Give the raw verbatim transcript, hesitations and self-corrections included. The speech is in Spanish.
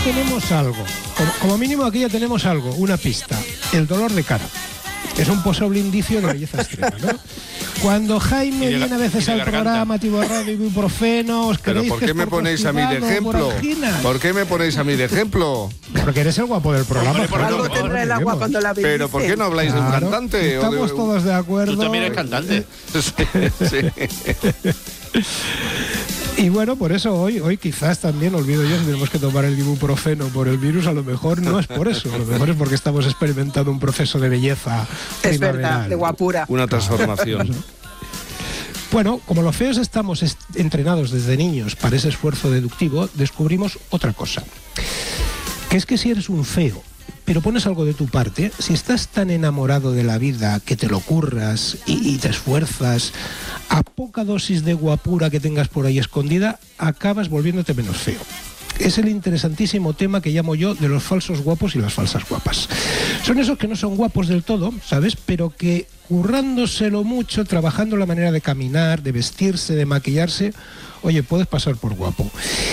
tenemos algo, como, como mínimo aquí ya tenemos algo, una pista, el dolor de cara. Es un posible indicio de belleza extrema, ¿no? Cuando Jaime de, viene a veces al garganta. programa atiborrado y ibuprofeno, ¿os ¿Pero creéis por que qué es me por ponéis a mí de constipado o por ejemplo? angina? ¿Por qué me ponéis a mí de ejemplo? Porque eres el guapo del programa. Hombre, por claro, algo claro, tendrá el agua digamos. cuando la bendice. ¿Pero por qué no habláis de un Claro, cantante? o Estamos de- todos de acuerdo. Tú también eres cantante. Sí, sí. Y bueno, por eso hoy, hoy quizás también, olvido yo, si tenemos que tomar el ibuprofeno por el virus, a lo mejor no es por eso, a lo mejor es porque estamos experimentando un proceso de belleza Es verdad, primaveral. de guapura. Una transformación. Bueno, como los feos estamos est- entrenados desde niños para ese esfuerzo deductivo, descubrimos otra cosa, que es que si eres un feo, pero pones algo de tu parte, si estás tan enamorado de la vida que te lo curras y, y te esfuerzas, a poca dosis de guapura que tengas por ahí escondida, acabas volviéndote menos feo. Es el interesantísimo tema que llamo yo de los falsos guapos y las falsas guapas. Son esos que no son guapos del todo, ¿sabes? Pero que currándoselo mucho, trabajando la manera de caminar, de vestirse, de maquillarse, oye, puedes pasar por guapo.